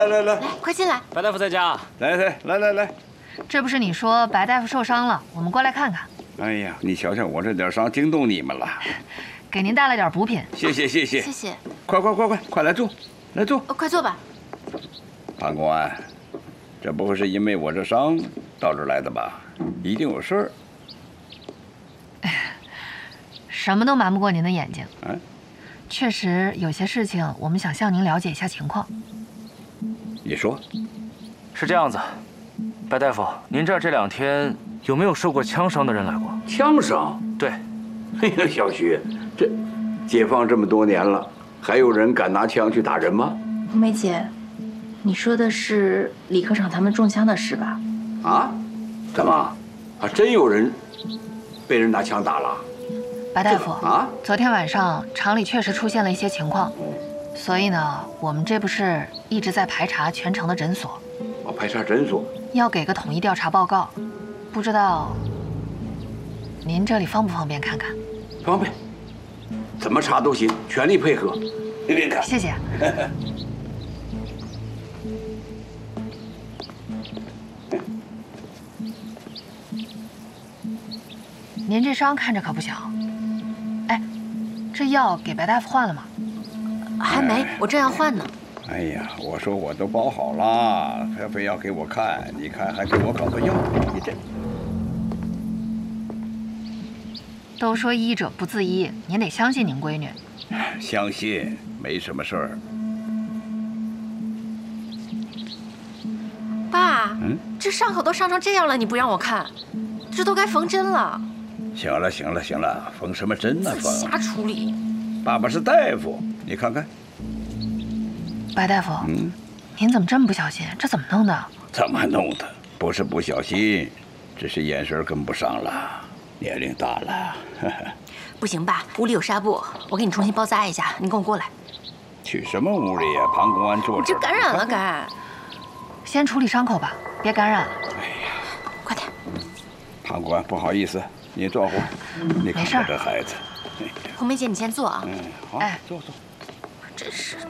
来， 快进来！ 白大夫在家。 来， 这不是你说白大夫受伤了，我们过来看看。 哎呀，你瞧瞧我这点伤，惊动你们了。 给您带了点补品。 谢谢。 谢谢。 快来坐，来坐。 快坐吧。 潘公安，这不会是因为我这伤到这儿来的吧？一定有事儿。 什么都瞒不过您的眼睛。 嗯， 确实有些事情，我们想向您了解一下情况。 你说， 是这样子，白大夫，您这儿这2天有没有受过枪伤的人来过？ 枪伤？ 对。 哎呀，小徐，这解放这么多年了，还有人敢拿枪去打人吗？ 红梅姐，你说的是李科长他们中枪的事吧？ 啊？怎么？啊，真有人被人拿枪打了？ 白大夫啊， 昨天晚上厂里确实出现了一些情况，所以呢，我们这不是一直在排查全城的诊所。 哦，排查诊所， 要给个统一调查报告，不知道您这里方不方便看看？ 方便，怎么查都行，全力配合。您别看， 谢谢。您这伤看着可不小。哎，这药给白大夫换了吗？ 还没，我正要换呢。 哎呀，我说我都包好了，他非要给我看，你看还给我搞个药，你这…… 都说医者不自医，您得相信您闺女。 相信没什么事儿。 爸，这伤口都伤成这样了，你不让我看，这都该缝针了。 行了，缝什么针呢？缝？ 瞎处理。 爸爸是大夫，你看看。 白大夫，您怎么这么不小心？这怎么弄的？ 怎么弄的？不是不小心，只是眼神跟不上了，年龄大了。 不行，爸，屋里有纱布，我给你重新包扎一下，你跟我过来。 去什么屋里呀？庞公安坐这感染了，该。 先处理伤口吧，别感染了。 哎呀， 快点。 庞公安，不好意思，你坐会儿。你看看这孩子。 红梅姐，你先坐啊。 好，坐。 真是。